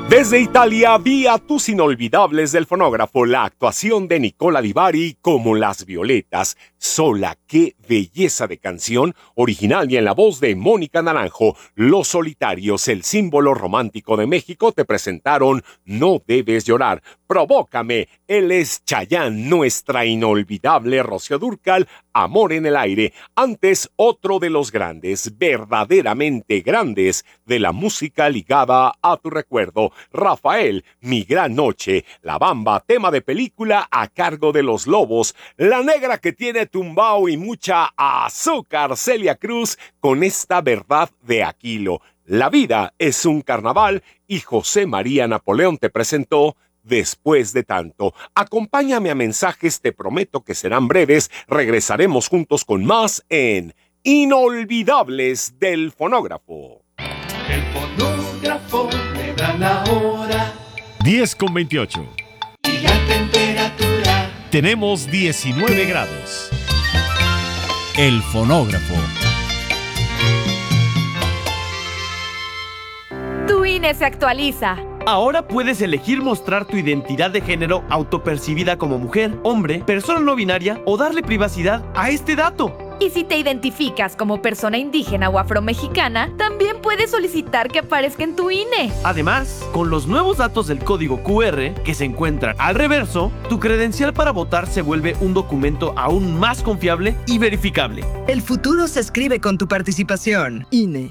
Desde Italia, vía tus inolvidables del fonógrafo, la actuación de Nicola Di Bari como Las Violetas. Sola, qué belleza de canción, original y en la voz de Mónica Naranjo. Los Solitarios, el símbolo romántico de México, te presentaron No Debes Llorar. Provócame, él es Chayanne, nuestra inolvidable Rocío Dúrcal, Amor en el Aire. Antes, otro de los grandes, verdaderamente grandes, de la música ligada a tu recuerdo. Rafael, Mi Gran Noche. La Bamba, tema de película a cargo de Los Lobos. La Negra que tiene tumbao y mucha azúcar, Celia Cruz, con esta verdad de Aquilo. La vida es un carnaval y José María Napoleón te presentó Después de tanto. Acompáñame a mensajes, te prometo que serán breves. Regresaremos juntos con más en Inolvidables del Fonógrafo. El fonógrafo le da la hora. 10:28. Y la temperatura. Tenemos 19 grados. El fonógrafo. Tu INE se actualiza. Ahora puedes elegir mostrar tu identidad de género autopercibida como mujer, hombre, persona no binaria o darle privacidad a este dato. Y si te identificas como persona indígena o afromexicana, también puedes solicitar que aparezca en tu INE. Además, con los nuevos datos del código QR que se encuentran al reverso, tu credencial para votar se vuelve un documento aún más confiable y verificable. El futuro se escribe con tu participación. INE.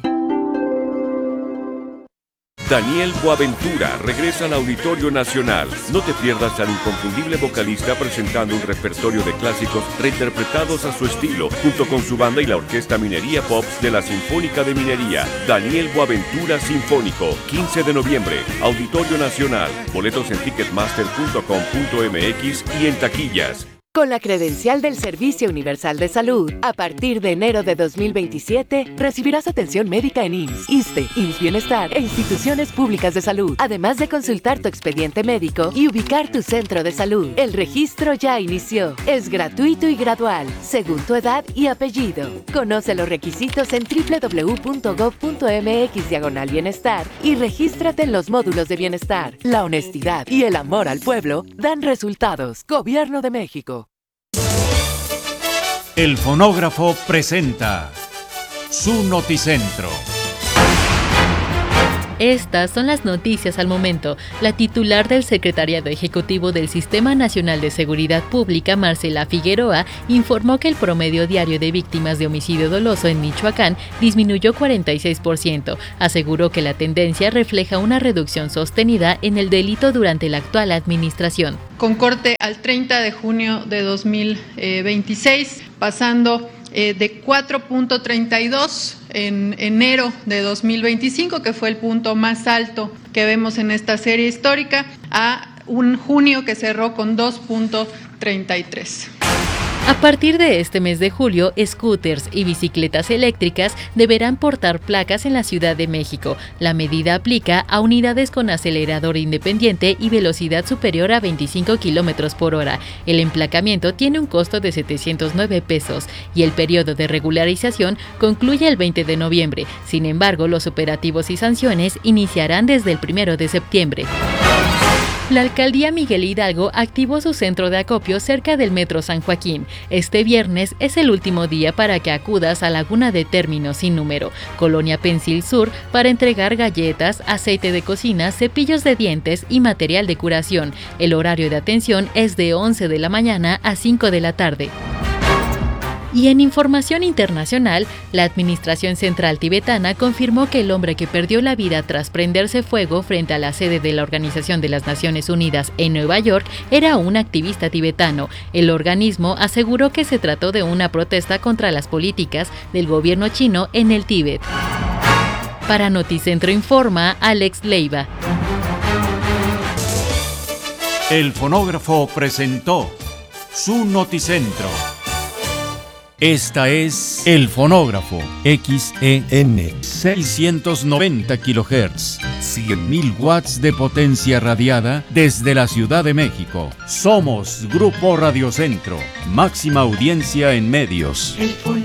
Daniel Boaventura regresa al Auditorio Nacional. No te pierdas al inconfundible vocalista presentando un repertorio de clásicos reinterpretados a su estilo, junto con su banda y la Orquesta Minería Pops de la Sinfónica de Minería. Daniel Boaventura Sinfónico, 15 de noviembre, Auditorio Nacional. Boletos en ticketmaster.com.mx y en taquillas. Con la credencial del Servicio Universal de Salud, a partir de enero de 2027, recibirás atención médica en IMSS, ISSSTE, IMSS Bienestar e instituciones públicas de salud, además de consultar tu expediente médico y ubicar tu centro de salud. El registro ya inició. Es gratuito y gradual, según tu edad y apellido. Conoce los requisitos en www.gov.mx/bienestar y regístrate en los módulos de bienestar. La honestidad y el amor al pueblo dan resultados. Gobierno de México. El fonógrafo presenta su noticentro. Estas son las noticias al momento. La titular del Secretariado Ejecutivo del Sistema Nacional de Seguridad Pública, Marcela Figueroa, informó que el promedio diario de víctimas de homicidio doloso en Michoacán disminuyó 46%. Aseguró que la tendencia refleja una reducción sostenida en el delito durante la actual administración. Con corte al 30 de junio de 2026, pasando de 4.32 en enero de 2025, que fue el punto más alto que vemos en esta serie histórica, a un junio que cerró con 2.33. A partir de este mes de julio, scooters y bicicletas eléctricas deberán portar placas en la Ciudad de México. La medida aplica a unidades con acelerador independiente y velocidad superior a 25 kilómetros por hora. El emplacamiento tiene un costo de 709 pesos y el periodo de regularización concluye el 20 de noviembre. Sin embargo, los operativos y sanciones iniciarán desde el 1 de septiembre. La alcaldía Miguel Hidalgo activó su centro de acopio cerca del Metro San Joaquín. Este viernes es el último día para que acudas a Laguna de Términos Sin Número, Colonia Pensil Sur, para entregar galletas, aceite de cocina, cepillos de dientes y material de curación. El horario de atención es de 11 de la mañana a 5 de la tarde. Y en información internacional, la Administración Central Tibetana confirmó que el hombre que perdió la vida tras prenderse fuego frente a la sede de la Organización de las Naciones Unidas en Nueva York era un activista tibetano. El organismo aseguró que se trató de una protesta contra las políticas del gobierno chino en el Tíbet. Para Noticentro informa Alex Leiva. El fonógrafo presentó su noticentro. Esta es El Fonógrafo, XEN, 690 kHz, 100.000 watts de potencia radiada desde la Ciudad de México. Somos Grupo Radio Centro, máxima audiencia en medios.